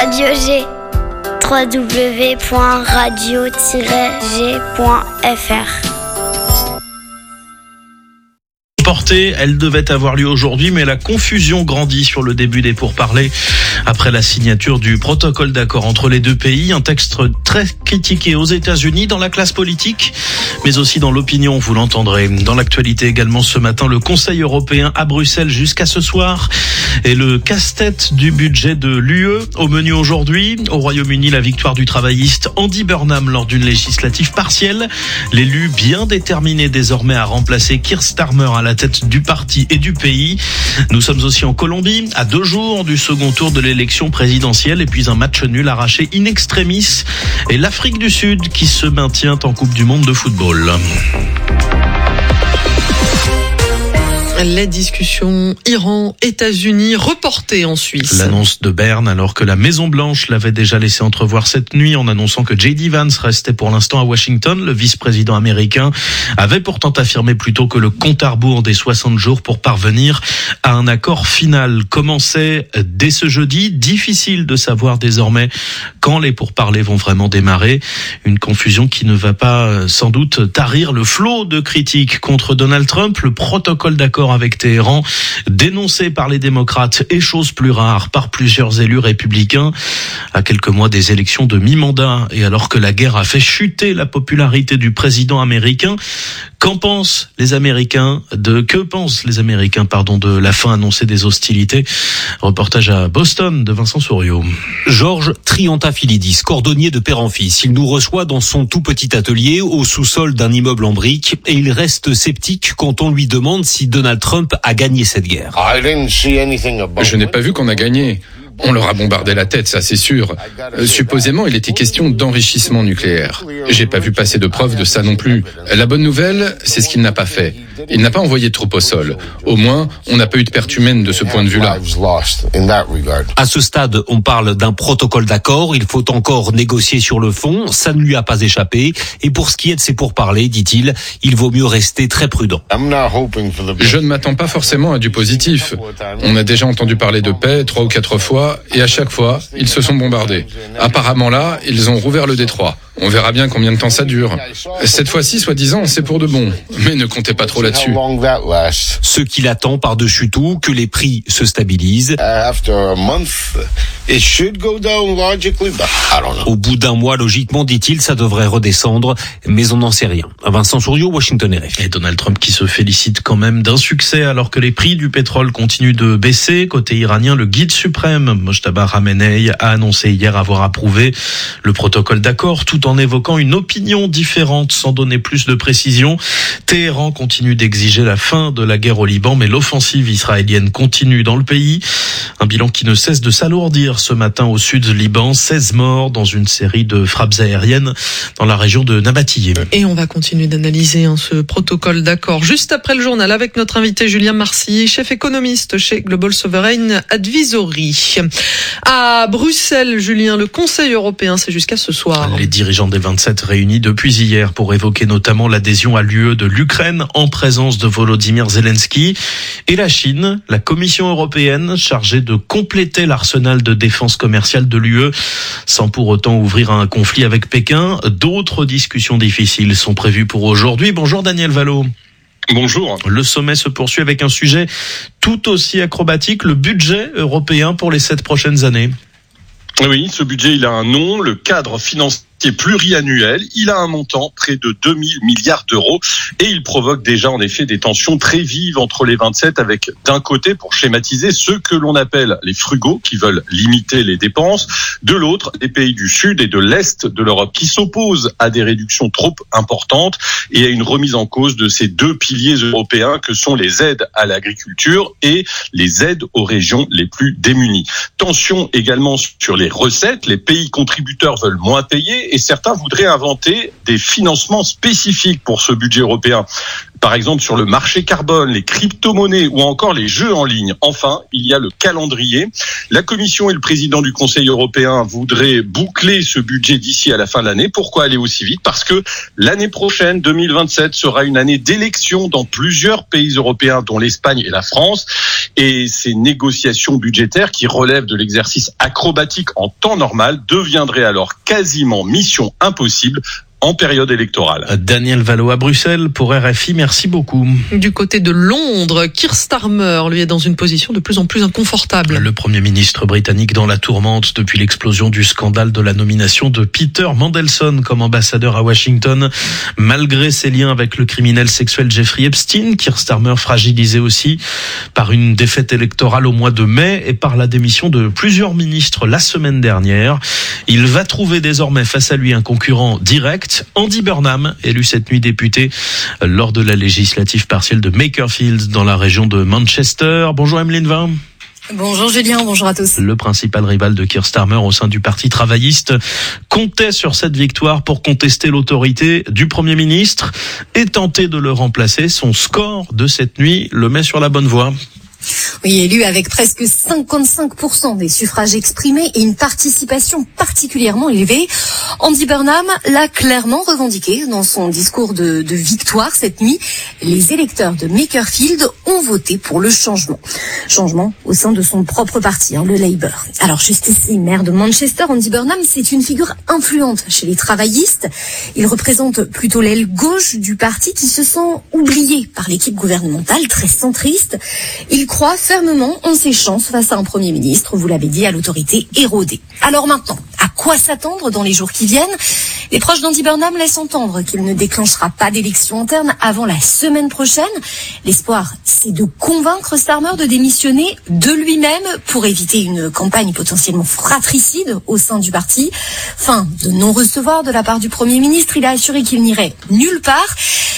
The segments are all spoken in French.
Radio G. www.radio-g.fr. Elle devait avoir lieu aujourd'hui, mais la confusion grandit sur le début des pourparlers après la signature du protocole d'accord entre les deux pays. Un texte très critiqué aux États-Unis, dans la classe politique, mais aussi dans l'opinion, vous l'entendrez. Dans l'actualité également ce matin, le Conseil européen à Bruxelles jusqu'à ce soir et le casse-tête du budget de l'UE. Au menu aujourd'hui, au Royaume-Uni, la victoire du travailliste Andy Burnham lors d'une législative partielle. L'élu bien déterminé désormais à remplacer Keir Starmer à la tête du parti et du pays. Nous sommes aussi en Colombie, à 2 jours du second tour de l'élection présidentielle, et puis un match nul arraché in extremis, et l'Afrique du Sud qui se maintient en Coupe du Monde de football. Les discussions Iran-États-Unis reportées en Suisse. L'annonce de Berne, alors que la Maison-Blanche l'avait déjà laissé entrevoir cette nuit en annonçant que J.D. Vance restait pour l'instant à Washington. Le vice-président américain avait pourtant affirmé plus tôt que le compte à rebours des 60 jours pour parvenir à un accord final commençait dès ce jeudi. Difficile de savoir désormais quand les pourparlers vont vraiment démarrer. Une confusion qui ne va pas sans doute tarir le flot de critiques contre Donald Trump. Le protocole d'accord avec Téhéran, dénoncé par les démocrates et chose plus rare par plusieurs élus républicains à quelques mois des élections de mi-mandat, et alors que la guerre a fait chuter la popularité du président américain. Que pensent les Américains de la fin annoncée des hostilités? Reportage à Boston de Vincent Souriau. Georges Triantafilidis, cordonnier de père en fils. Il nous reçoit dans son tout petit atelier au sous-sol d'un immeuble en briques, et il reste sceptique quand on lui demande si Donald Trump a gagné cette guerre. Je n'ai pas vu qu'on a gagné. On leur a bombardé la tête, ça c'est sûr. Supposément, il était question d'enrichissement nucléaire. J'ai pas vu passer de preuves de ça non plus. La bonne nouvelle, c'est ce qu'il n'a pas fait. Il n'a pas envoyé de troupes au sol. Au moins, on n'a pas eu de perte humaine de ce point de vue-là. À ce stade, on parle d'un protocole d'accord. Il faut encore négocier sur le fond. Ça ne lui a pas échappé. Et pour ce qui est de ces pourparlers, dit-il, il vaut mieux rester très prudent. Je ne m'attends pas forcément à du positif. On a déjà entendu parler de paix 3 ou 4 fois, et à chaque fois, ils se sont bombardés. Apparemment là, ils ont rouvert le détroit. On verra bien combien de temps ça dure. Cette fois-ci, soi-disant, c'est pour de bon. Mais ne comptez pas trop là-dessus. Ce qu'il attend par-dessus tout, que les prix se stabilisent. Au bout d'un mois, logiquement, dit-il, ça devrait redescendre, mais on n'en sait rien. Vincent Souriau, Washington RFI. Et Donald Trump qui se félicite quand même d'un succès alors que les prix du pétrole continuent de baisser. Côté iranien, le guide suprême, Mojtaba Khamenei, a annoncé hier avoir approuvé le protocole d'accord, tout en évoquant une opinion différente sans donner plus de précision. Téhéran continue d'exiger la fin de la guerre au Liban, mais l'offensive israélienne continue dans le pays. Un bilan qui ne cesse de s'alourdir ce matin au sud du Liban. 16 morts dans une série de frappes aériennes dans la région de Nabatiyé. Et on va continuer d'analyser ce protocole d'accord juste après le journal avec notre invité Julien Marcy, chef économiste chez Global Sovereign Advisory. À Bruxelles, Julien, le Conseil européen, c'est jusqu'à ce soir. Les dirigeants des 27 réunis depuis hier pour évoquer notamment l'adhésion à l'UE de l'Ukraine en présence de Volodymyr Zelensky. Et la Chine, la Commission européenne chargée de compléter l'arsenal de défense commerciale de l'UE sans pour autant ouvrir un conflit avec Pékin. D'autres discussions difficiles sont prévues pour aujourd'hui. Bonjour Daniel Vallot. Bonjour. Le sommet se poursuit avec un sujet tout aussi acrobatique, le budget européen pour les 7 prochaines années. Oui, ce budget, il a un nom, le cadre financier pluriannuel. Il a un montant près de 2000 milliards d'euros et il provoque déjà en effet des tensions très vives entre les 27 avec d'un côté, pour schématiser, ceux que l'on appelle les frugaux qui veulent limiter les dépenses, de l'autre, les pays du sud et de l'est de l'Europe qui s'opposent à des réductions trop importantes et à une remise en cause de ces deux piliers européens que sont les aides à l'agriculture et les aides aux régions les plus démunies. Tension également sur les recettes, les pays contributeurs veulent moins payer et certains voudraient inventer des financements spécifiques pour ce budget européen. par exemple sur le marché carbone, les crypto-monnaies ou encore les jeux en ligne. Enfin, il y a le calendrier. La Commission et le président du Conseil européen voudraient boucler ce budget d'ici à la fin de l'année. Pourquoi aller aussi vite ? Parce que l'année prochaine, 2027, sera une année d'élections dans plusieurs pays européens, dont l'Espagne et la France. Et ces négociations budgétaires qui relèvent de l'exercice acrobatique en temps normal deviendraient alors quasiment mission impossible en période électorale. Daniel Valo à Bruxelles pour RFI, merci beaucoup. Du côté de Londres, Keir Starmer, lui, est dans une position de plus en plus inconfortable. Le Premier ministre britannique dans la tourmente depuis l'explosion du scandale de la nomination de Peter Mandelson comme ambassadeur à Washington. Malgré ses liens avec le criminel sexuel Jeffrey Epstein, Keir Starmer fragilisé aussi par une défaite électorale au mois de mai et par la démission de plusieurs ministres la semaine dernière. Il va trouver désormais face à lui un concurrent direct, Andy Burnham, élu cette nuit député lors de la législative partielle de Makerfield dans la région de Manchester. Bonjour Emeline Vin. Bonjour Julien, bonjour à tous. Le principal rival de Keir Starmer au sein du Parti travailliste comptait sur cette victoire pour contester l'autorité du Premier ministre et tenter de le remplacer. Son score de cette nuit le met sur la bonne voie. Oui, élu avec presque 55% des suffrages exprimés et une participation particulièrement élevée, Andy Burnham l'a clairement revendiqué dans son discours de victoire cette nuit. Les électeurs de Makerfield ont voté pour le changement. Changement au sein de son propre parti, le Labour. Alors jusqu'ici, maire de Manchester, Andy Burnham, c'est une figure influente chez les travaillistes. Il représente plutôt l'aile gauche du parti qui se sent oublié par l'équipe gouvernementale, très centriste. Il croit fermement en ses chances face à un Premier ministre, vous l'avez dit, à l'autorité érodée. Alors maintenant, à quoi s'attendre dans les jours qui viennent ? Les proches d'Andy Burnham laissent entendre qu'il ne déclenchera pas d'élection interne avant la semaine prochaine. L'espoir, c'est de convaincre Starmer de démissionner de lui-même pour éviter une campagne potentiellement fratricide au sein du parti. Fin de non-recevoir de la part du Premier ministre, il a assuré qu'il n'irait nulle part.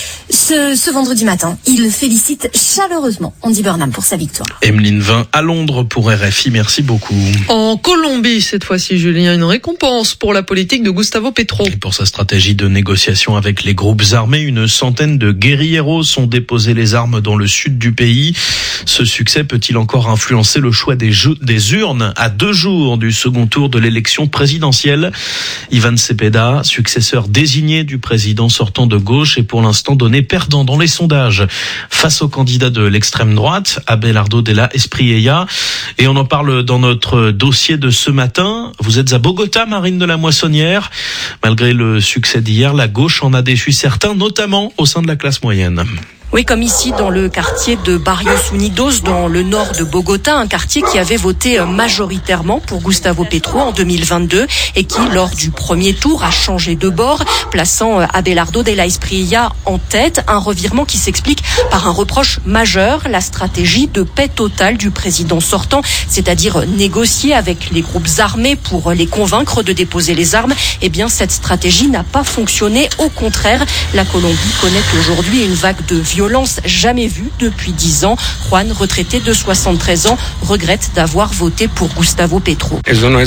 Ce vendredi matin, il félicite chaleureusement Andy Burnham pour sa victoire. Emeline Vin à Londres pour RFI, merci beaucoup. En Colombie, cette fois-ci, Julien, une récompense pour la politique de Gustavo Petro. Et pour sa stratégie de négociation avec les groupes armés, une centaine de guérilleros ont déposé les armes dans le sud du pays. Ce succès peut-il encore influencer le choix des urnes à 2 jours du second tour de l'élection présidentielle ? Ivan Cepeda, successeur désigné du président sortant de gauche, est pour l'instant donné perdant dans les sondages face au candidat de l'extrême droite, Abelardo Della Espriella. Et on en parle dans notre dossier de ce matin. Vous êtes à Bogota, Marine de la Moissonnière. Malgré le succès d'hier, la gauche en a déçu certains, notamment au sein de la classe moyenne. Oui, comme ici dans le quartier de Barrios Unidos, dans le nord de Bogota, un quartier qui avait voté majoritairement pour Gustavo Petro en 2022 et qui, lors du premier tour, a changé de bord, plaçant Abelardo Della Espriella en tête. Un revirement qui s'explique par un reproche majeur, la stratégie de paix totale du président sortant, c'est-à-dire négocier avec les groupes armés pour les convaincre de déposer les armes. Eh bien, cette stratégie n'a pas fonctionné. Au contraire, la Colombie connaît aujourd'hui une vague de violence jamais vue depuis 10 ans. Juan, retraité de 73 ans, regrette d'avoir voté pour Gustavo Petro.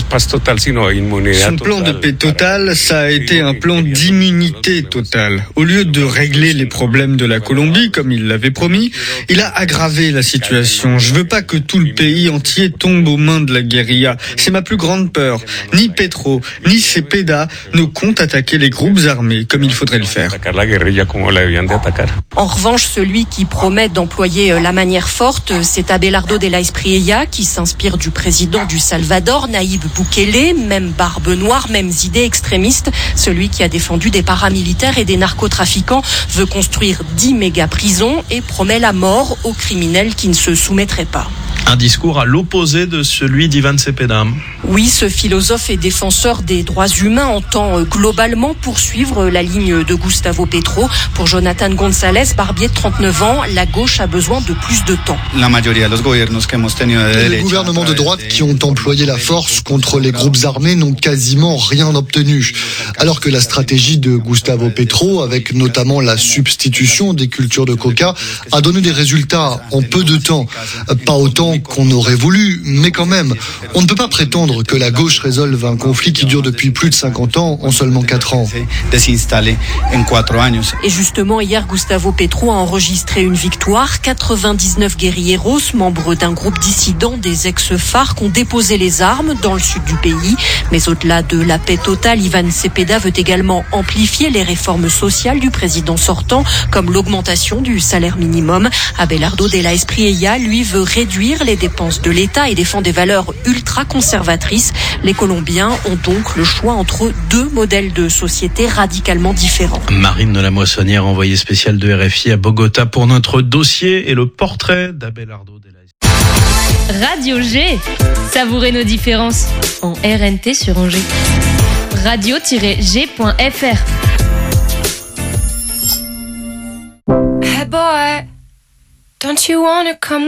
Son plan de paix totale, ça a été un plan d'immunité totale. Au lieu de régler les problèmes de la Colombie, comme il l'avait promis, il a aggravé la situation. Je veux pas que tout le pays entier tombe aux mains de la guérilla. C'est ma plus grande peur. Ni Petro, ni Cepeda ne comptent attaquer les groupes armés comme il faudrait le faire. En revanche, celui qui promet d'employer la manière forte, c'est Abelardo Della Espriella, qui s'inspire du président du Salvador, Nayib Bukele, même barbe noire, mêmes idées extrémistes. Celui qui a défendu des paramilitaires et des narcotrafiquants veut construire 10 méga-prisons et promet la mort aux criminels qui ne se soumettraient pas. Un discours à l'opposé de celui d'Ivan Cepeda. Oui, ce philosophe et défenseur des droits humains entend globalement poursuivre la ligne de Gustavo Petro. Pour Jonathan González, barbier de 39 ans, la gauche a besoin de plus de temps. Les gouvernements de droite qui ont employé la force contre les groupes armés n'ont quasiment rien obtenu. Alors que la stratégie de Gustavo Petro, avec notamment la substitution des cultures de coca, a donné des résultats en peu de temps. Pas autant temps qu'on aurait voulu, mais quand même, on ne peut pas prétendre que la gauche résolve un conflit qui dure depuis plus de 50 ans en seulement 4 ans. Et justement, hier, Gustavo Petro a enregistré une victoire. 99 guerrilleros, membres d'un groupe dissident des ex-FARC, ont déposé les armes dans le sud du pays. Mais au-delà de la paix totale, Ivan Cepeda veut également amplifier les réformes sociales du président sortant, comme l'augmentation du salaire minimum. Abelardo de la Espriella, lui, veut réduire les dépenses de l'État et défend des valeurs ultra-conservatrices. Les Colombiens ont donc le choix entre deux modèles de société radicalement différents. Marine de la Moissonnière, envoyée spéciale de RFI à Bogota pour notre dossier et le portrait d'Abelardo de la Radio G. Savourez nos différences en RNT sur Angers. Radio-g.fr. Hey boy, don't you wanna come